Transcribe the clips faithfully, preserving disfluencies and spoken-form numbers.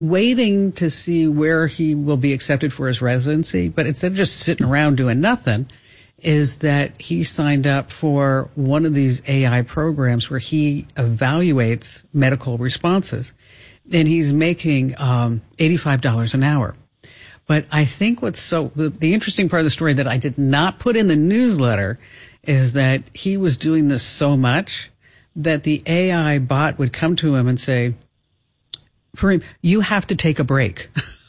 waiting to see where he will be accepted for his residency, but instead of just sitting around doing nothing, is that he signed up for one of these A I programs where he evaluates medical responses, and he's making um, eighty-five dollars an hour. But I think what's so the, the interesting part of the story that I did not put in the newsletter is that he was doing this so much that the A I bot would come to him and say, for him, you have to take a break.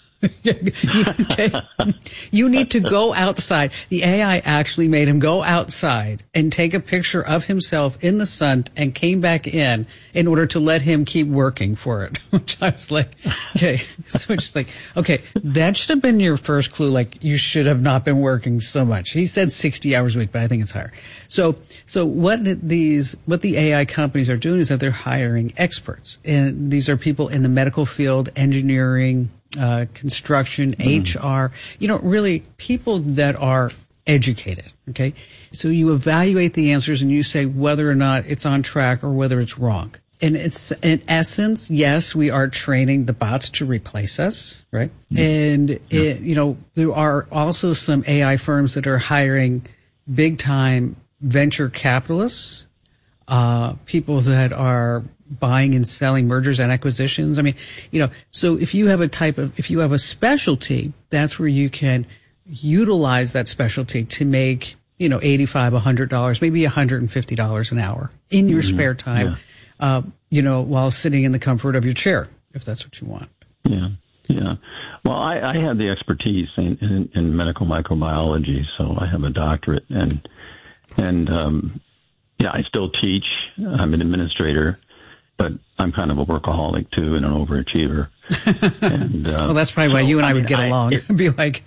you, okay? You need to go outside. The A I actually made him go outside and take a picture of himself in the sun and came back in in order to let him keep working for it. Which I was like, okay. So it's just like, okay, that should have been your first clue. Like, you should have not been working so much. He said sixty hours a week, but I think it's higher. So, so what these, what the A I companies are doing is that they're hiring experts. And these are people in the medical field, engineering, Uh, construction, mm. H R, you know, really people that are educated. Okay. So you evaluate the answers and you say whether or not it's on track or whether it's wrong. And it's in essence, yes, we are training the bots to replace us, right? Mm. And yeah. it, you know, there are also some A I firms that are hiring big time venture capitalists, uh, people that are buying and selling, mergers and acquisitions. I mean, you know, so if you have a type of, if you have a specialty, that's where you can utilize that specialty to make, you know, eighty-five, a hundred dollars, maybe one hundred fifty dollars an hour in your mm-hmm. spare time, yeah. uh, you know, while sitting in the comfort of your chair, if that's what you want. Yeah. Yeah. Well, I, I have the expertise in, in, in medical microbiology, so I have a doctorate and, and, um, yeah, I still teach. I'm an administrator. But I'm kind of a workaholic too and an overachiever. And, uh, well, that's probably so, why you and I, I mean, would get I, along. It, Be like,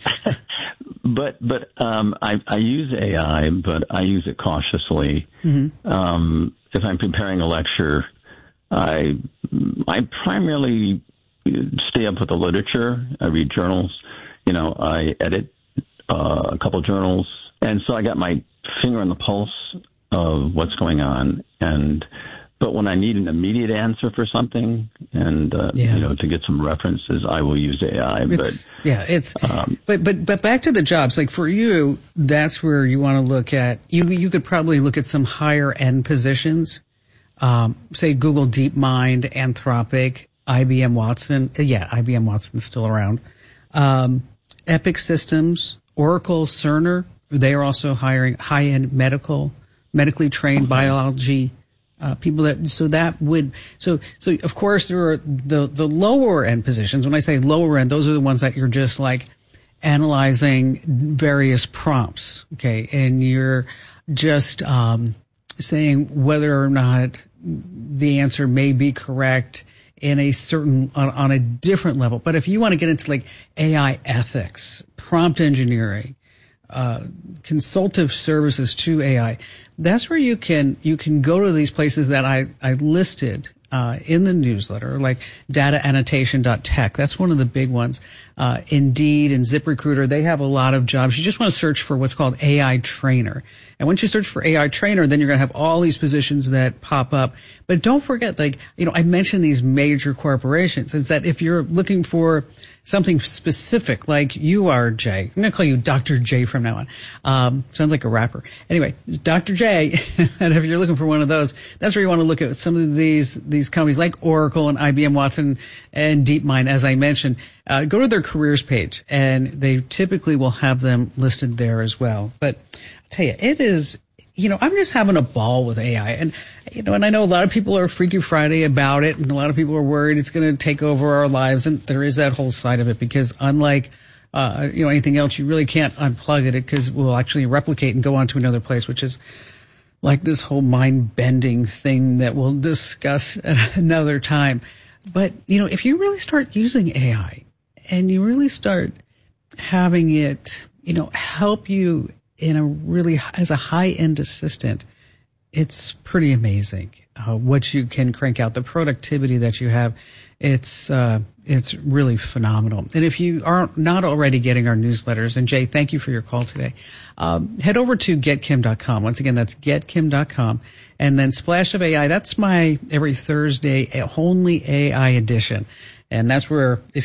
but but um, I, I use A I, but I use it cautiously. Mm-hmm. Um, if I'm preparing a lecture, I I primarily stay up with the literature. I read journals. You know, I edit uh, a couple journals, and so I got my finger on the pulse of what's going on. And But when I need an immediate answer for something and, uh, yeah. you know, to get some references, I will use A I. It's, but yeah, it's, um, but, but, but back to the jobs. Like for you, that's where you want to look at, you, you could probably look at some higher end positions. Um, say Google DeepMind, Anthropic, I B M Watson. Yeah, I B M Watson's still around. Um, Epic Systems, Oracle, Cerner. They are also hiring high end medical, medically trained okay. biology Uh, people that, so that would, so, so of course there are the, the lower end positions. When I say lower end, those are the ones that you're just like analyzing various prompts. Okay. And you're just, um, saying whether or not the answer may be correct in a certain, on, on a different level. But if you want to get into like A I ethics, prompt engineering, uh, consultative services to A I, that's where you can, you can go to these places that I, I listed, uh, in the newsletter, like data annotation dot tech. That's one of the big ones. Uh, Indeed and ZipRecruiter, they have a lot of jobs. You just want to search for what's called A I trainer. And once you search for A I trainer, then you're going to have all these positions that pop up. But don't forget, like, you know, I mentioned these major corporations. It's that if you're looking for something specific, like you are, Jay. I'm going to call you Doctor J from now on. Um, sounds like a rapper. Anyway, Doctor J, and if you're looking for one of those, that's where you want to look at some of these, these companies like Oracle and I B M Watson and DeepMind, as I mentioned. Uh, go to their careers page, and they typically will have them listed there as well. But I tell you, it is, you know, I'm just having a ball with A I. And, you know, and I know a lot of people are Freaky Friday about it, and a lot of people are worried it's going to take over our lives. And there is that whole side of it, because unlike, uh, you know, anything else, you really can't unplug it, because it will actually replicate and go on to another place, which is like this whole mind-bending thing that we'll discuss at another time. But, you know, if you really start using A I and you really start having it, you know, help you in a really, as a high-end assistant, it's pretty amazing uh, what you can crank out, the productivity that you have. It's uh, it's really phenomenal. And if you are not already getting our newsletters, and Jay, thank you for your call today, um, head over to get kim dot com. Once again, that's get kim dot com. And then Splash of A I, that's my every Thursday only A I edition. And that's where, if